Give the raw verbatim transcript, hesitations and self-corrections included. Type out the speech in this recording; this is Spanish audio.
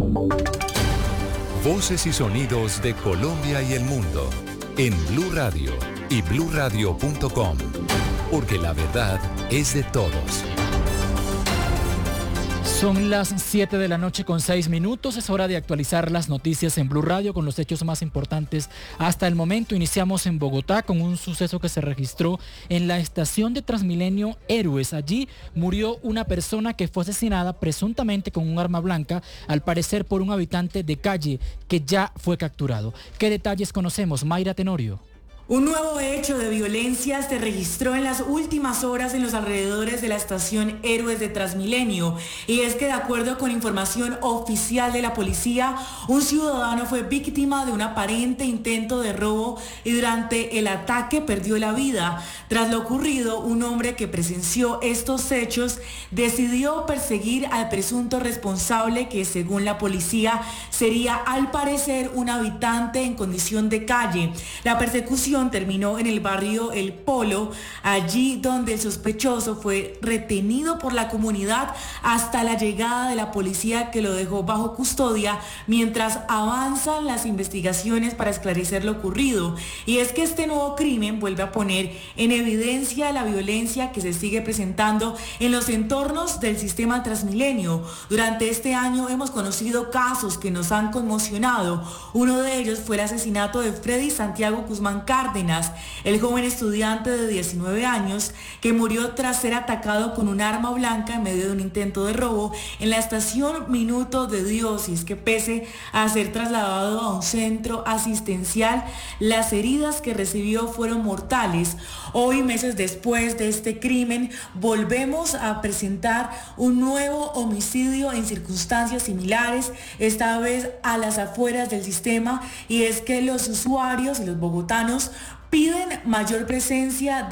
Voces y sonidos de Colombia y el mundo en Blue Radio y blue radio punto com, porque la verdad es de todos. Son las siete de la noche con seis minutos, es hora de actualizar las noticias en Blue Radio con los hechos más importantes hasta el momento. Iniciamos en Bogotá con un suceso que se registró en la estación de Transmilenio Héroes. Allí murió una persona que fue asesinada presuntamente con un arma blanca, al parecer por un habitante de calle que ya fue capturado. ¿Qué detalles conocemos? Mayra Tenorio. Un nuevo hecho de violencia se registró en las últimas horas en los alrededores de la estación Héroes de Transmilenio, y es que de acuerdo con información oficial de la policía, un ciudadano fue víctima de un aparente intento de robo y durante el ataque perdió la vida. Tras lo ocurrido, un hombre que presenció estos hechos decidió perseguir al presunto responsable, que según la policía sería al parecer un habitante en condición de calle. La persecución terminó en el barrio El Polo, allí donde el sospechoso fue retenido por la comunidad hasta la llegada de la policía, que lo dejó bajo custodia mientras avanzan las investigaciones para esclarecer lo ocurrido. Y es que este nuevo crimen vuelve a poner en evidencia la violencia que se sigue presentando en los entornos del sistema Transmilenio. Durante este año hemos conocido casos que nos han conmocionado. Uno de ellos fue el asesinato de Freddy Santiago Guzmán Cárdenas, el joven estudiante de diecinueve años que murió tras ser atacado con un arma blanca en medio de un intento de robo en la estación Minuto de Dios. Y es que pese a ser trasladado a un centro asistencial, las heridas que recibió fueron mortales. Hoy, meses después de este crimen, volvemos a presentar un nuevo homicidio en circunstancias similares, esta vez a las afueras del sistema, y es que los usuarios y los bogotanos piden mayor presencia de